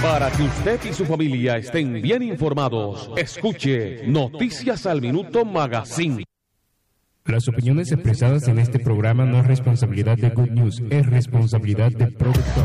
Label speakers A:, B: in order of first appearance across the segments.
A: Para que usted y su familia estén bien informados, escuche Noticias al Minuto Magazine.
B: Las opiniones expresadas en este programa no es responsabilidad de Good News, es responsabilidad del productor.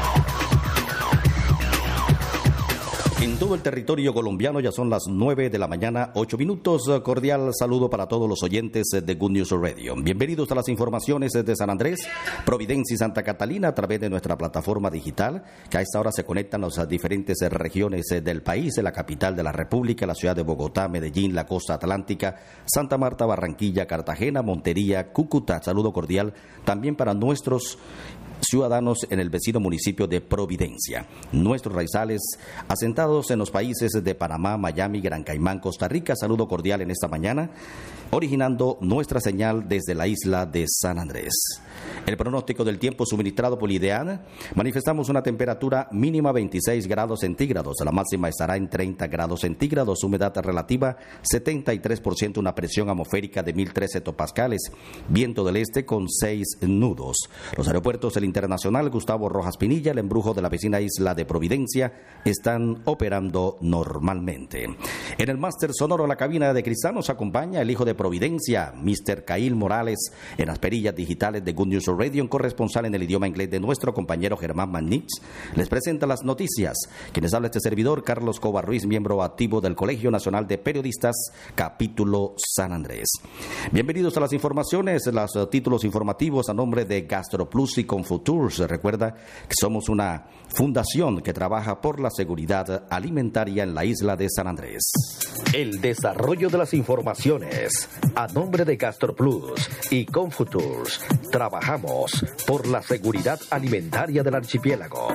C: En todo el territorio colombiano ya son las 9 de la mañana, 8 minutos. Cordial saludo para todos los oyentes de Good News Radio. Bienvenidos a las informaciones de San Andrés, Providencia y Santa Catalina a través de nuestra plataforma digital, que a esta hora se conectan las diferentes regiones del país, la capital de la República, la ciudad de Bogotá, Medellín, la costa atlántica, Santa Marta, Barranquilla, Cartagena, Montería, Cúcuta. Saludo cordial también para nuestros ciudadanos en el vecino municipio de Providencia. Nuestros raizales asentados en los países de Panamá, Miami, Gran Caimán, Costa Rica. Saludo cordial en esta mañana, originando nuestra señal desde la isla de San Andrés. El pronóstico del tiempo suministrado por IDEAN: manifestamos una temperatura mínima 26 grados centígrados, la máxima estará en 30 grados centígrados, humedad relativa 73%, una presión atmosférica de 1013 hectopascales, viento del este con 6 nudos. Los aeropuertos, el internacional Gustavo Rojas Pinilla, el embrujo de la vecina isla de Providencia, están operando normalmente. En el máster sonoro, la cabina de cristal, nos acompaña el hijo de Providencia, Mr. Cail Morales, en las perillas digitales de Good News Radio, en corresponsal en el idioma inglés de nuestro compañero Germán Magnitz. Les presenta las noticias. Quienes habla este servidor, Carlos Cobar Ruiz, miembro activo del Colegio Nacional de Periodistas, capítulo San Andrés. Bienvenidos a las informaciones, los títulos informativos a nombre de GastroPlus y Confuturs. Recuerda que somos una fundación que trabaja por la seguridad alimentaria en la isla de San Andrés.
D: El desarrollo de las informaciones a nombre de GastroPlus y Confuturs. Trabajamos por la seguridad alimentaria del archipiélago.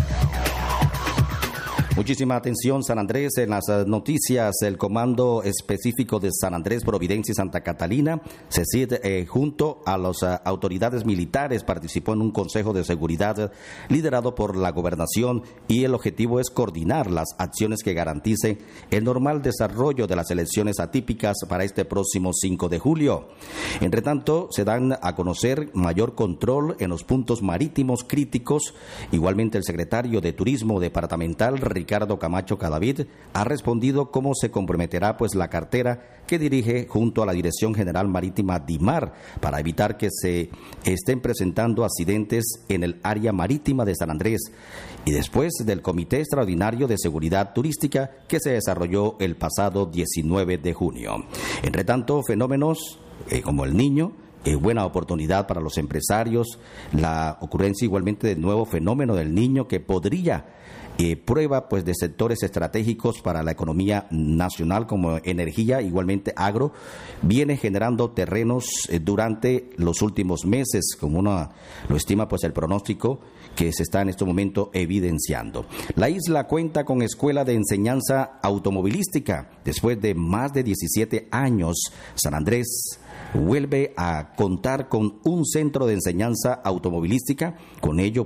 C: Muchísima atención, San Andrés. En las noticias, el Comando Específico de San Andrés, Providencia y Santa Catalina, CECID, junto a las autoridades militares, participó en un consejo de seguridad liderado por la gobernación, y el objetivo es coordinar las acciones que garanticen el normal desarrollo de las elecciones atípicas para este próximo 5 de julio. Entre tanto, se dan a conocer mayor control en los puntos marítimos críticos. Igualmente, el secretario de Turismo departamental, Ricardo Camacho Cadavid, ha respondido cómo se comprometerá la cartera que dirige junto a la Dirección General Marítima DIMAR para evitar que se estén presentando accidentes en el área marítima de San Andrés, y después del Comité Extraordinario de Seguridad Turística que se desarrolló el pasado 19 de junio. Entre tanto, fenómenos como el Niño, buena oportunidad para los empresarios, la ocurrencia igualmente del nuevo fenómeno del Niño que podría prueba de sectores estratégicos para la economía nacional como energía, igualmente agro, viene generando terrenos durante los últimos meses, como lo estima el pronóstico que se está en este momento evidenciando. La isla cuenta con escuela de enseñanza automovilística. Después de más de 17 años, San Andrés vuelve a contar con un centro de enseñanza automovilística. Con ello,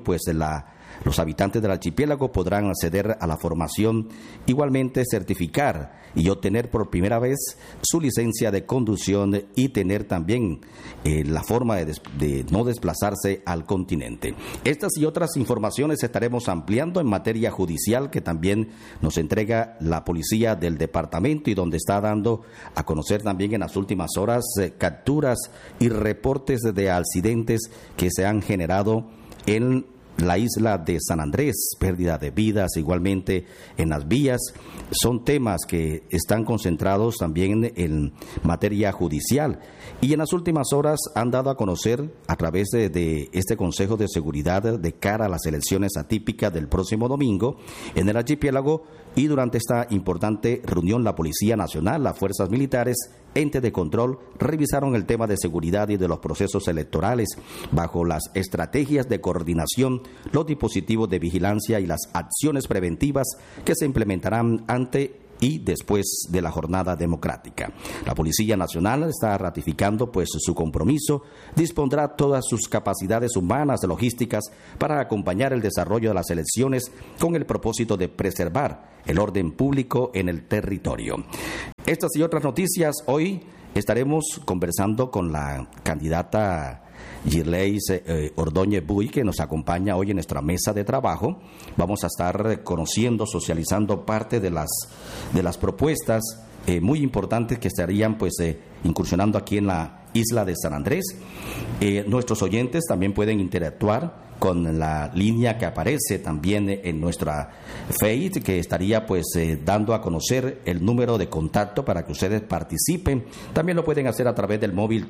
C: los habitantes del archipiélago podrán acceder a la formación, igualmente certificar y obtener por primera vez su licencia de conducción, y tener también la forma de no desplazarse al continente. Estas y otras informaciones estaremos ampliando en materia judicial, que también nos entrega la policía del departamento, y donde está dando a conocer también en las últimas horas capturas y reportes de accidentes que se han generado en la isla de San Andrés, pérdida de vidas igualmente en las vías. Son temas que están concentrados también en materia judicial, y en las últimas horas han dado a conocer a través de este Consejo de Seguridad de cara a las elecciones atípicas del próximo domingo en el archipiélago. Y durante esta importante reunión, la Policía Nacional, las fuerzas militares, entes de control, revisaron el tema de seguridad y de los procesos electorales bajo las estrategias de coordinación, los dispositivos de vigilancia y las acciones preventivas que se implementarán ante y después de la jornada democrática. La Policía Nacional está ratificando su compromiso, dispondrá todas sus capacidades humanas, logísticas, para acompañar el desarrollo de las elecciones con el propósito de preservar el orden público en el territorio. Estas y otras noticias, hoy estaremos conversando con la candidata Girley Ordóñez Buy, que nos acompaña hoy en nuestra mesa de trabajo. Vamos a estar conociendo, socializando parte de las propuestas muy importantes que estarían incursionando aquí en la isla de San Andrés. Nuestros oyentes también pueden interactuar con la línea que aparece también en nuestra feed, que estaría dando a conocer el número de contacto para que ustedes participen. También lo pueden hacer a través del móvil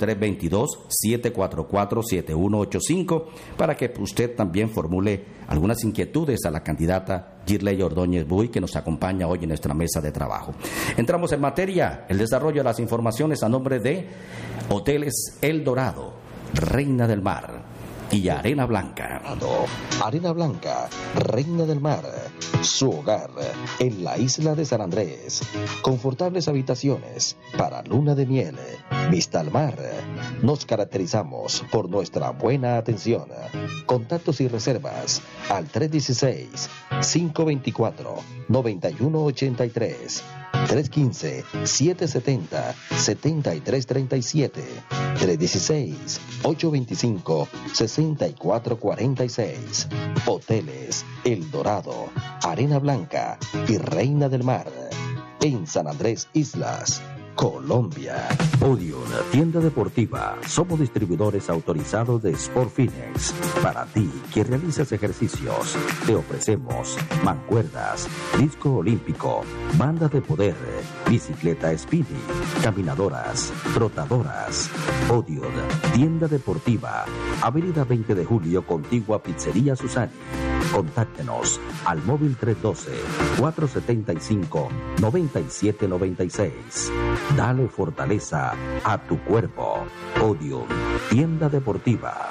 C: 322-744-7185 para que usted también formule algunas inquietudes a la candidata Girley Ordóñez Buy, que nos acompaña hoy en nuestra mesa de trabajo. Entramos en materia, el desarrollo de las informaciones a nombre de Hoteles El Dorado, Reina del Mar y Arena Blanca.
D: Arena Blanca, Reina del Mar, su hogar en la isla de San Andrés. Confortables habitaciones para luna de miel, vista al mar. Nos caracterizamos por nuestra buena atención. Contactos y reservas al 316-524-9183. 315-770-7337, 316-825-6446. Hoteles El Dorado, Arena Blanca y Reina del Mar, en San Andrés Islas, Colombia. Podium, tienda deportiva. Somos distribuidores autorizados de Sport Fitness. Para ti que realizas ejercicios, te ofrecemos mancuerdas, disco olímpico, banda de poder, bicicleta Speedy, caminadoras, trotadoras. Podium, tienda deportiva. Avenida 20 de Julio, contigua Pizzería Susani. Contáctenos al móvil 312-475-9796. Dale fortaleza a tu cuerpo. Podium, tienda deportiva.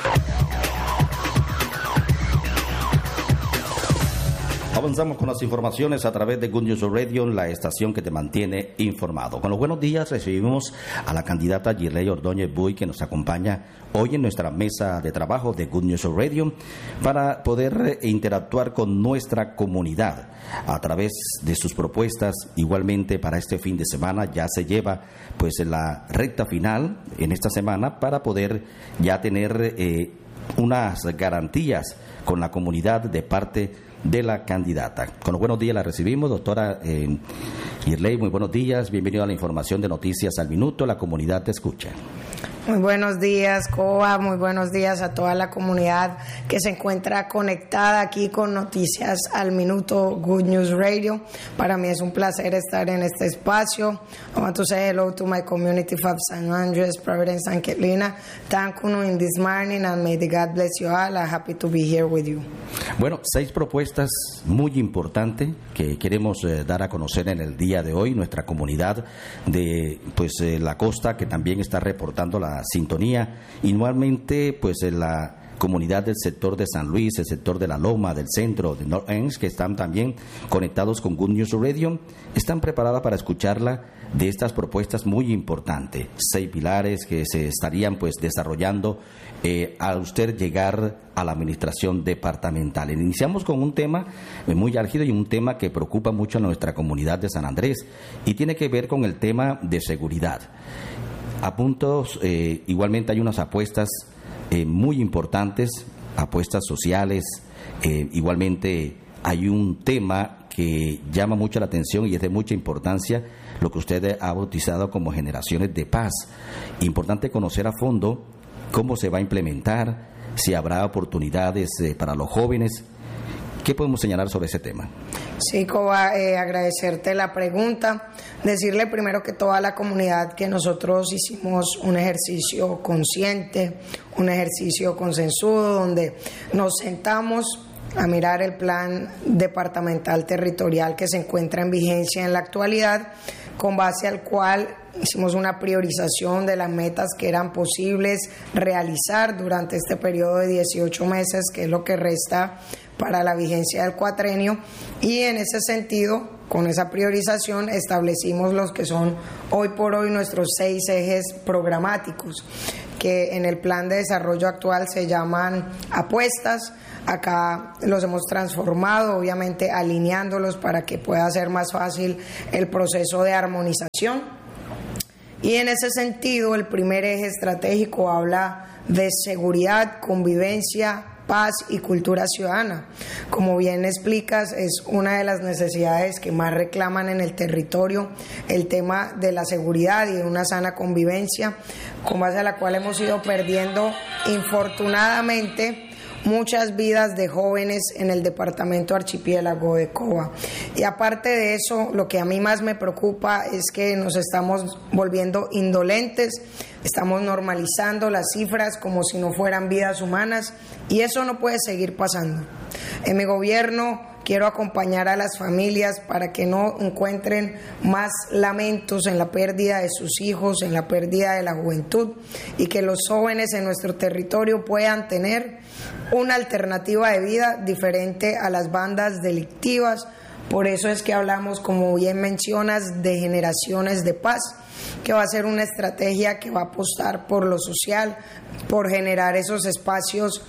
C: Avanzamos con las informaciones a través de Good News Radio, la estación que te mantiene informado. Con los buenos días recibimos a la candidata Girley Ordóñez Buy, que nos acompaña hoy en nuestra mesa de trabajo de Good News Radio para poder interactuar con nuestra comunidad a través de sus propuestas. Igualmente, para este fin de semana ya se lleva la recta final en esta semana para poder ya tener unas garantías con la comunidad de parte de la candidata. Con los buenos días la recibimos, doctora Girley, muy buenos días, bienvenido a la información de Noticias al Minuto, la comunidad te escucha.
E: Muy buenos días, Coba, muy buenos días a toda la comunidad que se encuentra conectada aquí con Noticias al Minuto, Good News Radio. Para mí es un placer estar en este espacio. I want to say hello to my community of San Andres, Providence, and Catalina. Thank you in this morning and may the God bless you all. I'm happy to be here with you.
C: Bueno, 6 propuestas muy importantes que queremos dar a conocer en el día de hoy. Nuestra comunidad de la costa, que también está reportando la sintonía, y nuevamente en la comunidad del sector de San Luis, el sector de La Loma, del centro, de North End, que están también conectados con Good News Radio, están preparadas para escucharla de estas propuestas muy importantes. 6 pilares que se estarían desarrollando al usted llegar a la administración departamental. Iniciamos con un tema muy álgido y un tema que preocupa mucho a nuestra comunidad de San Andrés, y tiene que ver con el tema de seguridad. A puntos, igualmente hay unas apuestas muy importantes, apuestas sociales, igualmente hay un tema que llama mucho la atención y es de mucha importancia, lo que usted ha bautizado como generaciones de paz. Importante conocer a fondo cómo se va a implementar, si habrá oportunidades para los jóvenes. ¿Qué podemos señalar sobre ese tema?
E: Sí, Coba, agradecerte la pregunta. Decirle primero que toda la comunidad que nosotros hicimos un ejercicio consciente, un ejercicio consensuado, donde nos sentamos a mirar el plan departamental territorial que se encuentra en vigencia en la actualidad, con base al cual hicimos una priorización de las metas que eran posibles realizar durante este periodo de 18 meses, que es lo que resta para la vigencia del cuatrenio, y en ese sentido, con esa priorización, establecimos los que son hoy por hoy nuestros 6 ejes programáticos, que en el plan de desarrollo actual se llaman apuestas. Acá los hemos transformado, obviamente alineándolos para que pueda ser más fácil el proceso de armonización. Y en ese sentido, el primer eje estratégico habla de seguridad, convivencia, paz y cultura ciudadana. Como bien explicas, es una de las necesidades que más reclaman en el territorio el tema de la seguridad y de una sana convivencia, con base a la cual hemos ido perdiendo, infortunadamente, muchas vidas de jóvenes en el departamento archipiélago de Coba. Y aparte de eso, lo que a mí más me preocupa es que nos estamos volviendo indolentes, estamos normalizando las cifras como si no fueran vidas humanas, y eso no puede seguir pasando. En mi gobierno quiero acompañar a las familias para que no encuentren más lamentos en la pérdida de sus hijos, en la pérdida de la juventud, y que los jóvenes en nuestro territorio puedan tener una alternativa de vida diferente a las bandas delictivas. Por eso es que hablamos, como bien mencionas, de generaciones de paz, que va a ser una estrategia que va a apostar por lo social, por generar esos espacios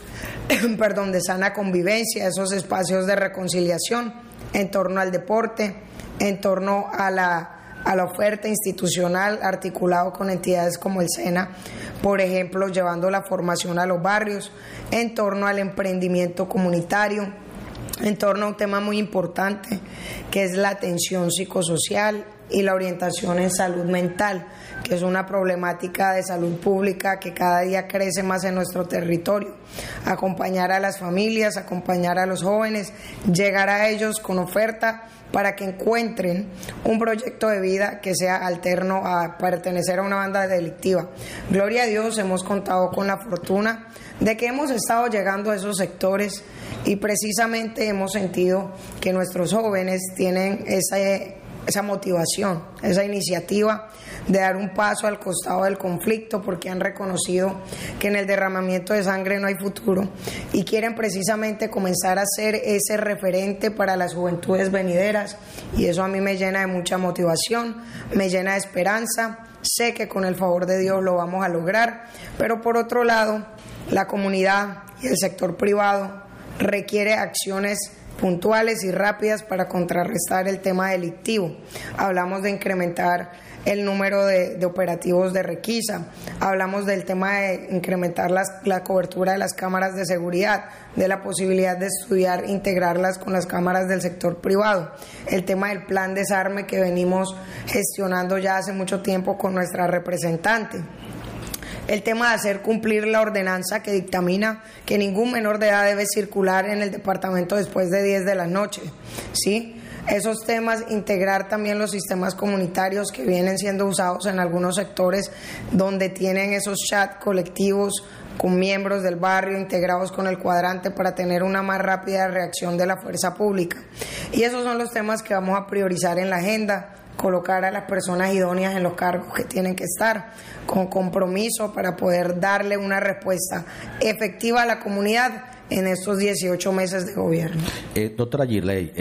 E: de sana convivencia, esos espacios de reconciliación en torno al deporte, en torno a la oferta institucional articulado con entidades como el SENA, por ejemplo, llevando la formación a los barrios, en torno al emprendimiento comunitario, en torno a un tema muy importante que es la atención psicosocial y la orientación en salud mental, que es una problemática de salud pública que cada día crece más en nuestro territorio. Acompañar a las familias, acompañar a los jóvenes, llegar a ellos con oferta para que encuentren un proyecto de vida que sea alterno a pertenecer a una banda delictiva. Gloria a Dios, hemos contado con la fortuna de que hemos estado llegando a esos sectores y precisamente hemos sentido que nuestros jóvenes tienen esa motivación, esa iniciativa de dar un paso al costado del conflicto, porque han reconocido que en el derramamiento de sangre no hay futuro y quieren precisamente comenzar a ser ese referente para las juventudes venideras, y eso a mí me llena de mucha motivación, me llena de esperanza. Sé que con el favor de Dios lo vamos a lograr, pero por otro lado, la comunidad y el sector privado requiere acciones puntuales y rápidas para contrarrestar el tema delictivo. Hablamos de incrementar el número de operativos de requisa, hablamos del tema de incrementar la cobertura de las cámaras de seguridad, de la posibilidad de estudiar, integrarlas con las cámaras del sector privado, el tema del plan desarme que venimos gestionando ya hace mucho tiempo con nuestra representante. El tema de hacer cumplir la ordenanza que dictamina que ningún menor de edad debe circular en el departamento después de 10 de la noche, ¿sí? Esos temas, integrar también los sistemas comunitarios que vienen siendo usados en algunos sectores donde tienen esos chats colectivos con miembros del barrio integrados con el cuadrante para tener una más rápida reacción de la fuerza pública. Y esos son los temas que vamos a priorizar en la agenda, colocar a las personas idóneas en los cargos que tienen que estar, con compromiso para poder darle una respuesta efectiva a la comunidad en estos 18 meses de gobierno.
C: Doctora Girley,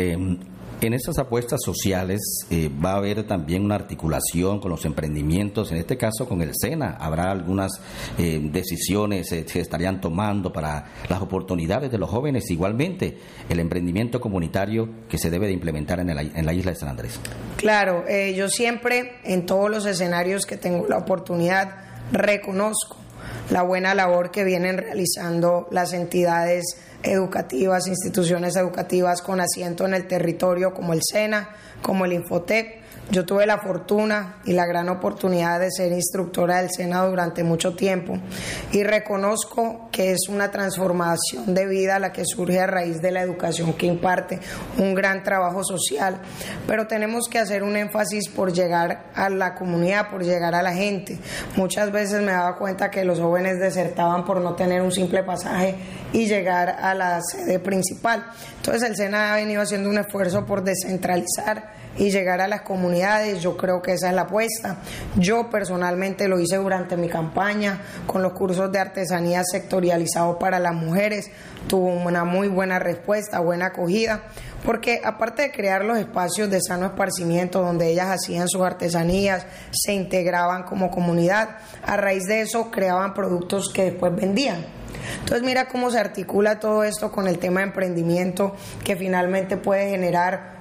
C: en estas apuestas sociales va a haber también una articulación con los emprendimientos, en este caso con el SENA. Habrá algunas decisiones que estarían tomando para las oportunidades de los jóvenes, igualmente el emprendimiento comunitario que se debe de implementar en la isla de San Andrés.
E: Claro, yo siempre en todos los escenarios que tengo la oportunidad reconozco la buena labor que vienen realizando las entidades educativas, instituciones educativas con asiento en el territorio como el SENA, como el Infotep. Yo tuve la fortuna y la gran oportunidad de ser instructora del SENA durante mucho tiempo y reconozco que es una transformación de vida la que surge a raíz de la educación que imparte, un gran trabajo social, pero tenemos que hacer un énfasis por llegar a la comunidad, por llegar a la gente. Muchas veces me daba cuenta que los jóvenes desertaban por no tener un simple pasaje y llegar a la sede principal. Entonces el SENA ha venido haciendo un esfuerzo por descentralizar y llegar a las comunidades. Yo creo que esa es la apuesta. Yo personalmente lo hice durante mi campaña con los cursos de artesanía sectorializados para las mujeres. Tuvo una muy buena respuesta, buena acogida, porque aparte de crear los espacios de sano esparcimiento donde ellas hacían sus artesanías, se integraban como comunidad, a raíz de eso creaban productos que después vendían. Entonces mira cómo se articula todo esto con el tema de emprendimiento, que finalmente puede generar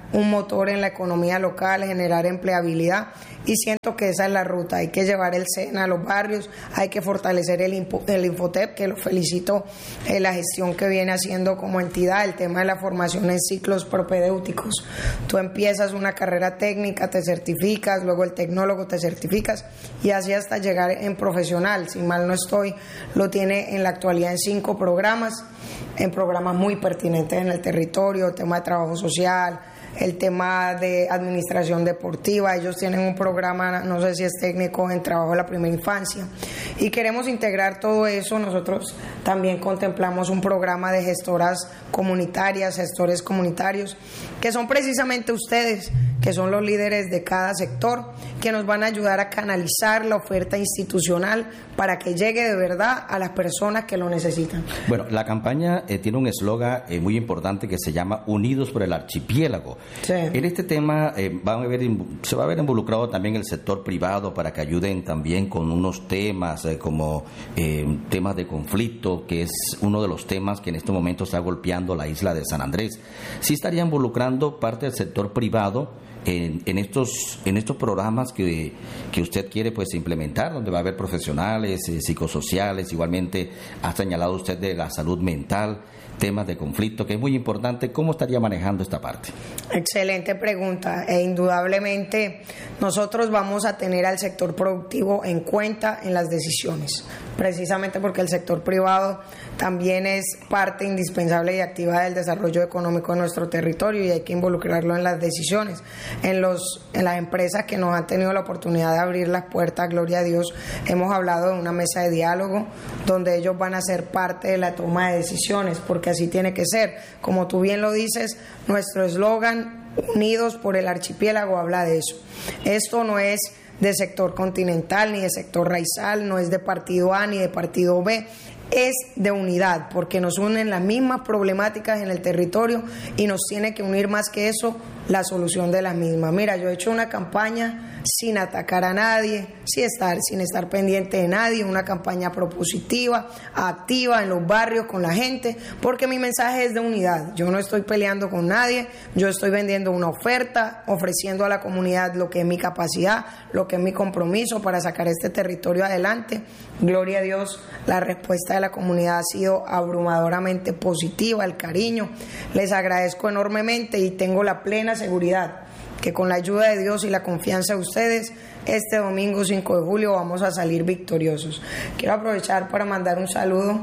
E: un motor en la economía local, generar empleabilidad, y siento que esa es la ruta. Hay que llevar el SENA a los barrios, hay que fortalecer el Infotep, que lo felicito la gestión que viene haciendo como entidad, el tema de la formación en ciclos propedéuticos. Tú empiezas una carrera técnica, te certificas, luego el tecnólogo te certificas y así hasta llegar en profesional. Si mal no estoy, lo tiene en la actualidad en 5 programas, en programas muy pertinentes en el territorio, tema de trabajo social, el tema de administración deportiva. Ellos tienen un programa, no sé si es técnico, en trabajo de la primera infancia, y queremos integrar todo eso. Nosotros también contemplamos un programa de gestoras comunitarias, gestores comunitarios, que son precisamente ustedes, que son los líderes de cada sector, que nos van a ayudar a canalizar la oferta institucional para que llegue de verdad a las personas que lo necesitan.
C: Bueno, la campaña tiene un eslogan muy importante que se llama Unidos por el Archipiélago.
E: Sí.
C: En este tema se va a ver involucrado también el sector privado para que ayuden también con unos temas como temas de conflicto, que es uno de los temas que en este momento está golpeando la isla de San Andrés. ¿Sí estaría involucrando parte del sector privado en estos programas que usted quiere pues implementar, donde va a haber profesionales, psicosociales? Igualmente ha señalado usted de la salud mental, temas de conflicto, que es muy importante. ¿Cómo estaría manejando esta parte?
E: Excelente pregunta. Indudablemente nosotros vamos a tener al sector productivo en cuenta en las decisiones, precisamente porque el sector privado también es parte indispensable y activa del desarrollo económico de nuestro territorio, y hay que involucrarlo en las decisiones. En las empresas que nos han tenido la oportunidad de abrir las puertas, gloria a Dios, hemos hablado de una mesa de diálogo donde ellos van a ser parte de la toma de decisiones, porque así tiene que ser. Como tú bien lo dices, nuestro eslogan Unidos por el Archipiélago habla de eso. Esto no es de sector continental ni de sector raizal, no es de partido A ni de partido B, es de unidad, porque nos unen las mismas problemáticas en el territorio y nos tiene que unir más que eso la solución de las mismas. Mira, yo he hecho una campaña sin atacar a nadie, sin estar pendiente de nadie, una campaña propositiva, activa en los barrios con la gente, porque mi mensaje es de unidad. Yo no estoy peleando con nadie, yo estoy vendiendo una oferta, ofreciendo a la comunidad lo que es mi capacidad, lo que es mi compromiso para sacar este territorio adelante. Gloria a Dios, la respuesta de la comunidad ha sido abrumadoramente positiva, el cariño. Les agradezco enormemente y tengo la plena seguridad que con la ayuda de Dios y la confianza de ustedes, este domingo 5 de julio vamos a salir victoriosos. Quiero aprovechar para mandar un saludo.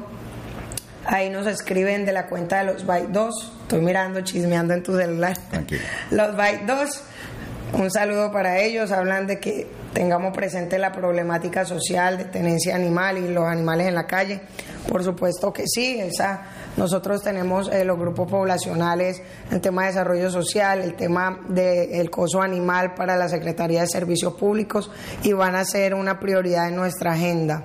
E: Ahí nos escriben de la cuenta de los Byte 2. Estoy mirando, chismeando en tu celular.
C: Tranquilo.
E: Los Byte 2, un saludo para ellos. Hablan de que tengamos presente la problemática social de tenencia animal y los animales en la calle. Por supuesto que sí, nosotros tenemos los grupos poblacionales, el tema de desarrollo social, el tema del coso animal para la Secretaría de Servicios Públicos, y van a ser una prioridad en nuestra agenda.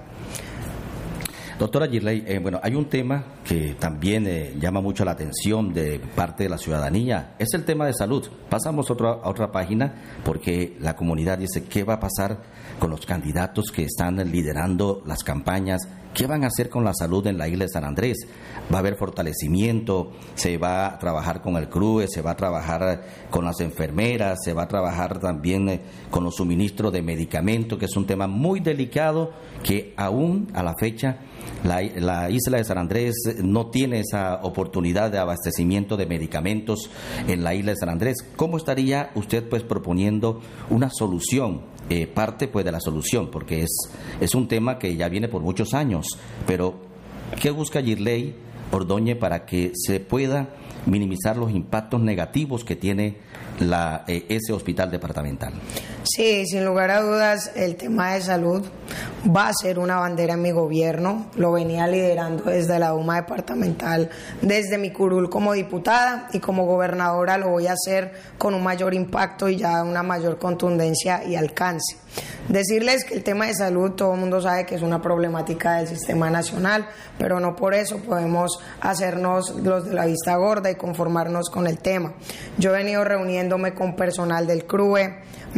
C: Doctora Girley, bueno, hay un tema que también llama mucho la atención de parte de la ciudadanía, es el tema de salud. Pasamos a otra página, porque la comunidad dice, ¿qué va a pasar con los candidatos que están liderando las campañas? ¿Qué van a hacer con la salud en la isla de San Andrés? ¿Va a haber fortalecimiento? ¿Se va a trabajar con el CRUE? ¿Se va a trabajar con las enfermeras? ¿Se va a trabajar también con los suministros de medicamentos? Que es un tema muy delicado que aún a la fecha la isla de San Andrés no tiene esa oportunidad de abastecimiento de medicamentos en la isla de San Andrés. ¿Cómo estaría usted pues proponiendo una solución? Parte pues de la solución, porque es un tema que ya viene por muchos años, pero ¿qué busca Girley Ordóñez para que se pueda minimizar los impactos negativos que tiene ese hospital departamental?
E: Sí, sin lugar a dudas, el tema de salud va a ser una bandera en mi gobierno. Lo venía liderando desde la Duma departamental, desde mi curul como diputada, y como gobernadora lo voy a hacer con un mayor impacto y ya una mayor contundencia y alcance. Decirles que el tema de salud, todo el mundo sabe que es una problemática del sistema nacional, pero no por eso podemos hacernos los de la vista gorda y conformarnos con el tema. Yo he venido reuniéndome con personal del CRUE, me reuní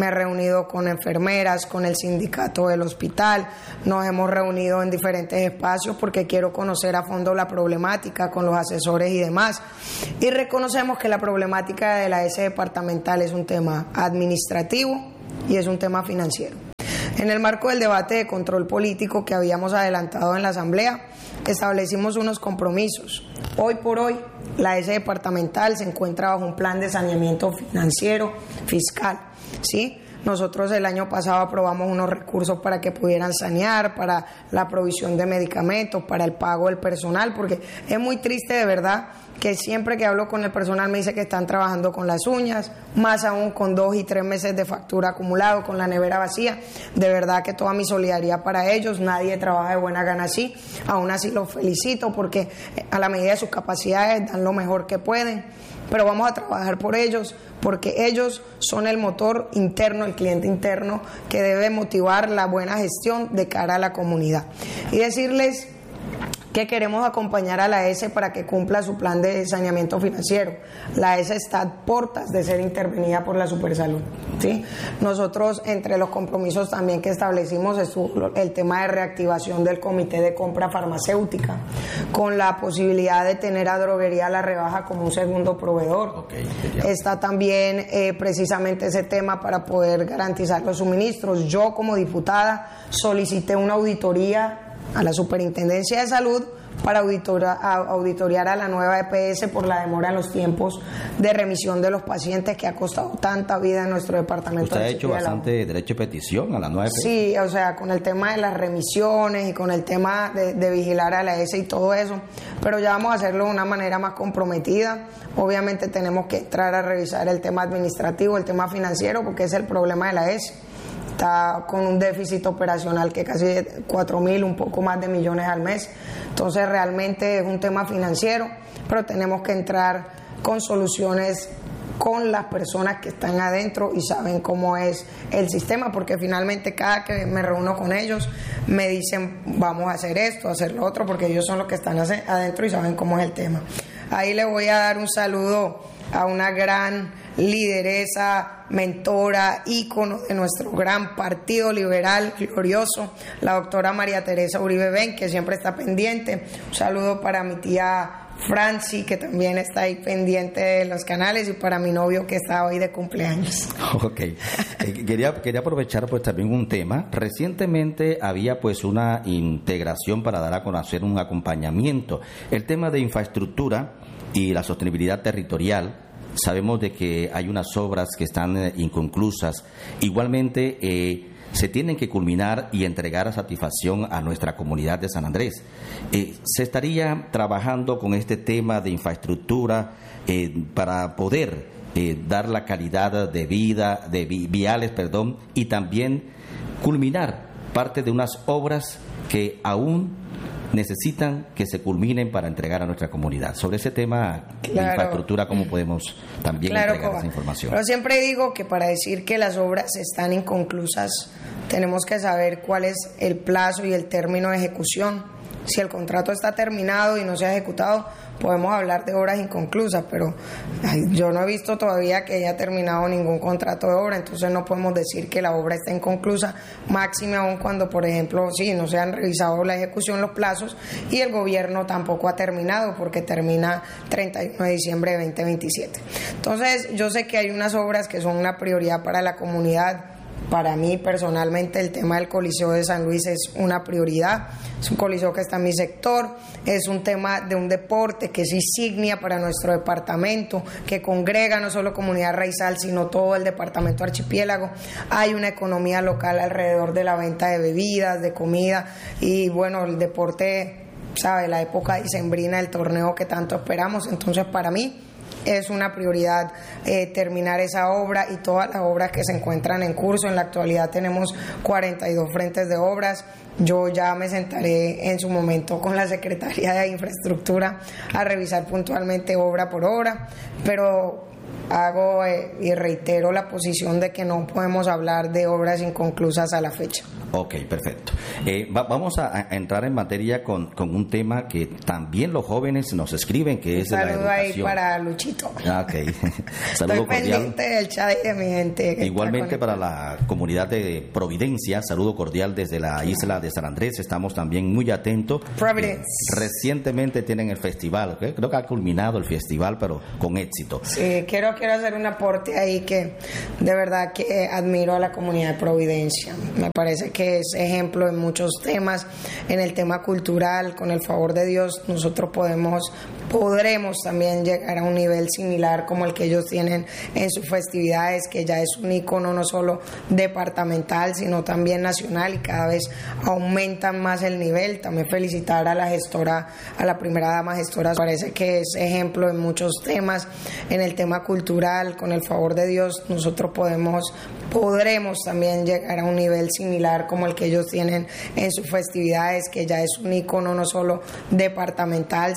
E: reunido con enfermeras, con el sindicato del hospital, nos hemos reunido en diferentes espacios porque quiero conocer a fondo la problemática con los asesores y demás. Y reconocemos que la problemática de la S departamental es un tema administrativo y es un tema financiero. En el marco del debate de control político que habíamos adelantado en la Asamblea, establecimos unos compromisos. Hoy por hoy, la S departamental se encuentra bajo un plan de saneamiento financiero, fiscal, ¿sí? Nosotros el año pasado aprobamos unos recursos para que pudieran sanear, para la provisión de medicamentos, para el pago del personal, porque es muy triste de verdad que siempre que hablo con el personal me dice que están trabajando con las uñas, más aún con 2 y 3 meses de factura acumulado, con la nevera vacía. De verdad que toda mi solidaridad para ellos, nadie trabaja de buena gana así, aún así los felicito porque a la medida de sus capacidades dan lo mejor que pueden, pero vamos a trabajar por ellos, porque ellos son el motor interno, el cliente interno que debe motivar la buena gestión de cara a la comunidad. Y decirles que queremos acompañar a la S para que cumpla su plan de saneamiento financiero. La S está a puertas de ser intervenida por la Supersalud, ¿sí? Nosotros, entre los compromisos también que establecimos, estuvo el tema de reactivación del comité de compra farmacéutica, con la posibilidad de tener a Droguería La Rebaja como un segundo proveedor. Está también precisamente ese tema para poder garantizar los suministros. Yo, como diputada, solicité una auditoría a la Superintendencia de Salud para auditorear a la nueva EPS por la demora en los tiempos de remisión de los pacientes que ha costado tanta vida en nuestro departamento.
C: ¿Usted ha hecho bastante derecho de petición a la nueva EPS?
E: Sí, o sea, con el tema de las remisiones y con el tema de vigilar a la ES y todo eso, pero ya vamos a hacerlo de una manera más comprometida. Obviamente tenemos que entrar a revisar el tema administrativo, el tema financiero, porque es el problema de la ES. Está con un déficit operacional que casi 4.000, un poco más de millones al mes. Entonces realmente es un tema financiero, pero tenemos que entrar con soluciones con las personas que están adentro y saben cómo es el sistema, porque finalmente cada que me reúno con ellos me dicen vamos a hacer esto, a hacer lo otro, porque ellos son los que están adentro y saben cómo es el tema. Ahí le voy a dar un saludo a una gran lideresa, mentora, ícono de nuestro gran partido liberal glorioso, la doctora María Teresa Uribe Ben, que siempre está pendiente. Un saludo para mi tía Franci, que también está ahí pendiente de los canales, y para mi novio que está hoy de cumpleaños.
C: Ok. Quería aprovechar pues también un tema. Recientemente había pues una integración para dar a conocer un acompañamiento. El tema de infraestructura y la sostenibilidad territorial. Sabemos de que hay unas obras que están inconclusas. Igualmente se tienen que culminar y entregar a satisfacción a nuestra comunidad de San Andrés. Se estaría trabajando con este tema de infraestructura para poder dar la calidad de vida, de viales, y también culminar parte de unas obras que aún necesitan que se culminen para entregar a nuestra comunidad. Sobre ese tema de infraestructura, ¿cómo podemos también entregar esa información?
E: Pero siempre digo que para decir que las obras están inconclusas, tenemos que saber cuál es el plazo y el término de ejecución. Si el contrato está terminado y no se ha ejecutado, podemos hablar de obras inconclusas, pero yo no he visto todavía que haya terminado ningún contrato de obra, entonces no podemos decir que la obra está inconclusa, máxime aún cuando, por ejemplo, no se han revisado la ejecución, los plazos, y el gobierno tampoco ha terminado, porque termina 31 de diciembre de 2027. Entonces, yo sé que hay unas obras que son una prioridad para la comunidad. Para mí personalmente el tema del Coliseo de San Luis es una prioridad, es un coliseo que está en mi sector, es un tema de un deporte que es insignia para nuestro departamento, que congrega no solo comunidad raizal sino todo el departamento archipiélago. Hay una economía local alrededor de la venta de bebidas, de comida, y bueno, el deporte, sabe, la época dicembrina, el torneo que tanto esperamos. Entonces para mí es una prioridad terminar esa obra y todas las obras que se encuentran en curso. En la actualidad tenemos 42 frentes de obras. Yo ya me sentaré en su momento con la Secretaría de Infraestructura a revisar puntualmente obra por obra, pero hago y reitero la posición de que no podemos hablar de obras inconclusas a la fecha.
C: Ok, perfecto. Vamos a entrar en materia con un tema que también los jóvenes nos escriben, que es la educación.
E: Saludo ahí para Luchito.
C: Ok, saludo
E: Estoy
C: cordial.
E: pendiente del chat y de mi gente.
C: Igualmente para la comunidad de Providencia, saludo cordial desde la isla de San Andrés. Estamos también muy atentos.
E: Providence.
C: Recientemente tienen el festival, ¿okay? Creo que ha culminado el festival, pero con éxito.
E: Sí, quiero hacer un aporte ahí que de verdad que admiro a la comunidad de Providencia. Me parece que es ejemplo en muchos temas. En el tema cultural, con el favor de Dios, nosotros podremos también llegar a un nivel similar como el que ellos tienen en sus festividades, que ya es un icono no solo departamental, sino también nacional, y cada vez aumentan más el nivel. También felicitar a la gestora, a la primera dama gestora. Parece que es ejemplo en muchos temas. En el tema cultural, con el favor de Dios, nosotros podremos también llegar a un nivel similar como el que ellos tienen en sus festividades, que ya es un icono no solo departamental,